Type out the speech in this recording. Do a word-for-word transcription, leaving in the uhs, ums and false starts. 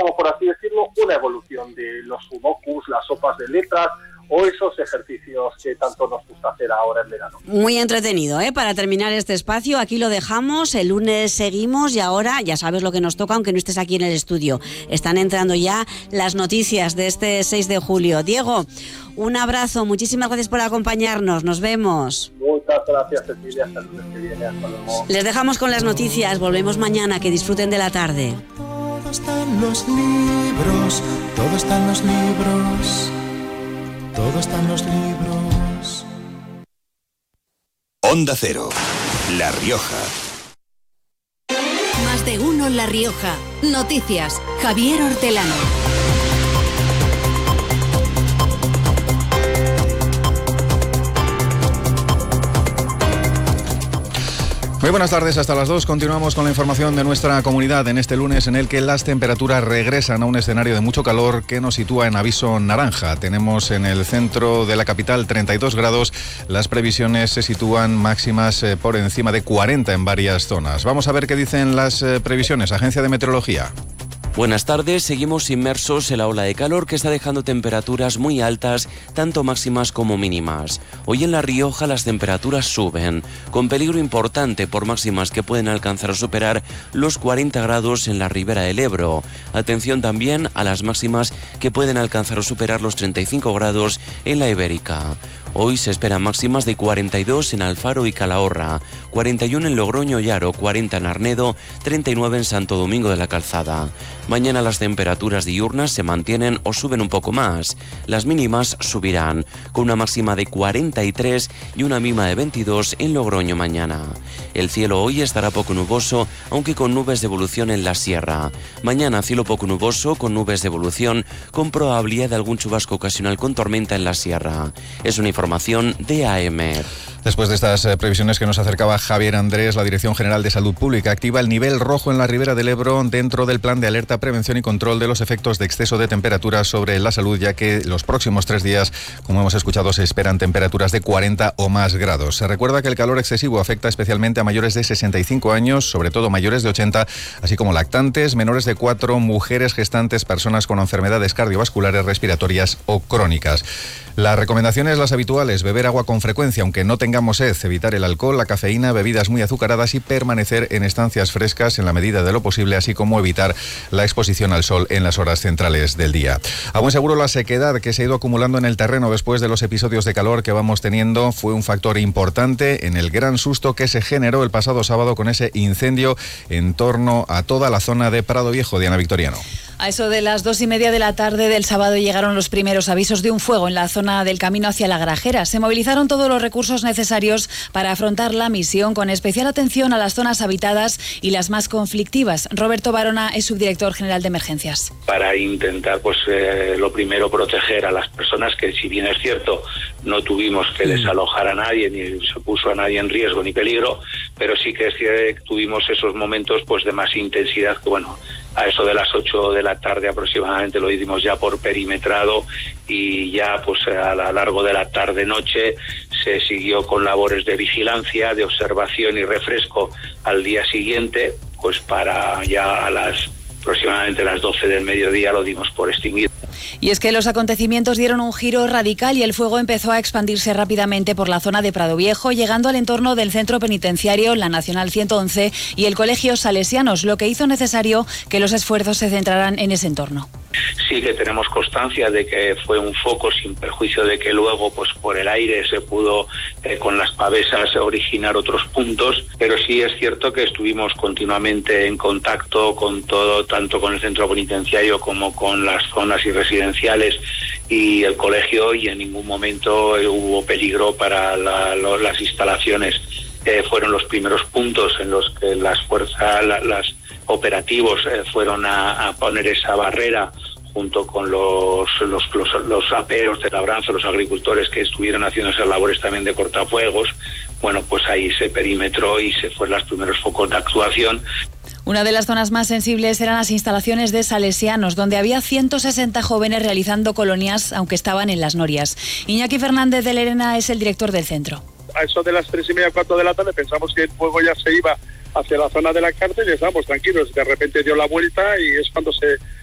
como por así decirlo, una evolución de los sudokus, las sopas de letras o esos ejercicios que tanto nos gusta hacer ahora en verano. Muy entretenido, ¿eh? Para terminar este espacio, aquí lo dejamos, el lunes seguimos y ahora ya sabes lo que nos toca, aunque no estés aquí en el estudio. Están entrando ya las noticias de este seis de julio. Diego, un abrazo, muchísimas gracias por acompañarnos, nos vemos. Muchas gracias, Cecilia, hasta el lunes que viene, hasta luego. Les dejamos con las noticias, volvemos mañana, que disfruten de la tarde. Todo está en los libros, todo está en los libros. Todo está en los libros. Onda Cero, La Rioja. Más de uno La Rioja. Noticias, Javier Hortelano. Muy buenas tardes, hasta las dos. Continuamos con la información de nuestra comunidad en este lunes en el que las temperaturas regresan a un escenario de mucho calor que nos sitúa en aviso naranja. Tenemos en el centro de la capital treinta y dos grados. Las previsiones se sitúan máximas eh, por encima de cuarenta en varias zonas. Vamos a ver qué dicen las eh, previsiones. Agencia de Meteorología. Buenas tardes, seguimos inmersos en la ola de calor que está dejando temperaturas muy altas, tanto máximas como mínimas. Hoy en La Rioja las temperaturas suben, con peligro importante por máximas que pueden alcanzar o superar los cuarenta grados en la ribera del Ebro. Atención también a las máximas que pueden alcanzar o superar los treinta y cinco grados en la Ibérica. Hoy se esperan máximas de cuarenta y dos en Alfaro y Calahorra, cuarenta y uno en Logroño y Haro, cuarenta en Arnedo, treinta y nueve en Santo Domingo de la Calzada. Mañana las temperaturas diurnas se mantienen o suben un poco más. Las mínimas subirán, con una máxima de cuarenta y tres y una mínima de veintidós en Logroño mañana. El cielo hoy estará poco nuboso, aunque con nubes de evolución en la sierra. Mañana cielo poco nuboso, con nubes de evolución, con probabilidad de algún chubasco ocasional con tormenta en la sierra. Es una información de A M. Después de estas eh, previsiones que nos acercaba Javier Andrés, la Dirección General de Salud Pública activa el nivel rojo en la Ribera del Ebro dentro del plan de alerta, prevención y control de los efectos de exceso de temperatura sobre la salud, ya que los próximos tres días, como hemos escuchado, se esperan temperaturas de cuarenta o más grados. Se recuerda que el calor excesivo afecta especialmente a mayores de sesenta y cinco años, sobre todo mayores de ochenta, así como lactantes, menores de cuatro, mujeres gestantes, personas con enfermedades cardiovasculares, respiratorias o crónicas. Las recomendaciones las habituales: beber agua con frecuencia aunque no tengamos sed, evitar el alcohol, la cafeína, bebidas muy azucaradas y permanecer en estancias frescas en la medida de lo posible, así como evitar la exposición al sol en las horas centrales del día. A buen seguro, la sequedad que se ha ido acumulando en el terreno después de los episodios de calor que vamos teniendo fue un factor importante en el gran susto que se generó el pasado sábado con ese incendio en torno a toda la zona de Prado Viejo. Diana Victoriano. A eso de las dos y media de la tarde del sábado llegaron los primeros avisos de un fuego en la zona del camino hacia la Grajera. Se movilizaron todos los recursos necesarios para afrontar la misión, con especial atención a las zonas habitadas y las más conflictivas. Roberto Barona es subdirector general de emergencias. Para intentar, pues, eh, lo primero, proteger a las personas, que si bien es cierto, no tuvimos que desalojar a nadie, ni se puso a nadie en riesgo ni peligro, pero sí que es que tuvimos esos momentos, pues, de más intensidad, que bueno, a eso de las ocho de la tarde aproximadamente lo hicimos ya por perimetrado, y ya pues a lo largo de la tarde-noche se siguió con labores de vigilancia, de observación y refresco al día siguiente, pues para ya a las aproximadamente las doce del mediodía lo dimos por extinguido. Y es que los acontecimientos dieron un giro radical y el fuego empezó a expandirse rápidamente por la zona de Prado Viejo, llegando al entorno del centro penitenciario, la Nacional ciento once y el Colegio Salesianos, lo que hizo necesario que los esfuerzos se centraran en ese entorno. Sí que tenemos constancia de que fue un foco, sin perjuicio de que luego pues por el aire se pudo eh, con las pavesas originar otros puntos, pero sí es cierto que estuvimos continuamente en contacto con todo, tanto con el centro penitenciario como con las zonas y residenciales y el colegio, y en ningún momento eh, hubo peligro para la, lo, las instalaciones. Eh, fueron los primeros puntos en los que las fuerzas, la, las operativos eh, fueron a, a poner esa barrera junto con los, los, los, los aperos de labranza, los agricultores que estuvieron haciendo esas labores también de cortafuegos. Bueno, pues ahí se perimetró y se fueron los primeros focos de actuación. Una de las zonas más sensibles eran las instalaciones de Salesianos, donde había ciento sesenta jóvenes realizando colonias, aunque estaban en las norias. Iñaki Fernández de Lerena es el director del centro. A eso de las tres y media, cuatro de la tarde, pensamos que el fuego ya se iba hacia la zona de la cárcel y estábamos tranquilos. De repente dio la vuelta y es cuando se